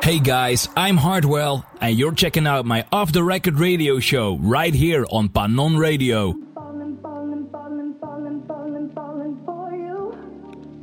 Hey guys, I'm Hardwell, and you're checking out my Off the Record radio show right here on Panon Radio. Falling for you.